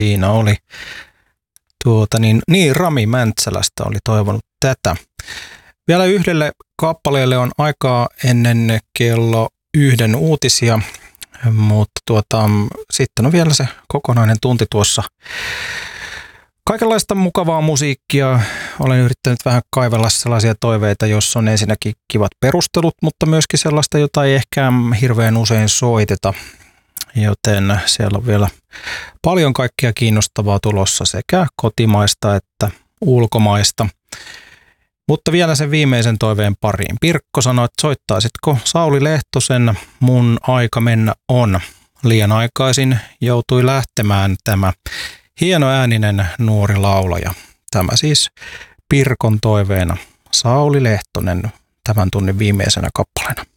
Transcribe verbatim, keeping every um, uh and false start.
Siinä oli tuota niin, niin Rami Mäntsälästä oli toivonut tätä. Vielä yhdelle kappaleelle on aikaa ennen kello yhden uutisia, mutta tuota, sitten on vielä se kokonainen tunti tuossa. Kaikenlaista mukavaa musiikkia. Olen yrittänyt vähän kaivella sellaisia toiveita, jos on ensinnäkin kivat perustelut, mutta myöskin sellaista, jota ei ehkä hirveän usein soiteta. Joten siellä on vielä paljon kaikkia kiinnostavaa tulossa sekä kotimaista että ulkomaista. Mutta vielä sen viimeisen toiveen pariin. Pirkko sanoi, että soittaisitko Sauli Lehtosen Mun aika mennä on. Liian aikaisin joutui lähtemään tämä hienoääninen nuori laulaja. Tämä siis Pirkon toiveena Sauli Lehtonen tämän tunnin viimeisenä kappaleena.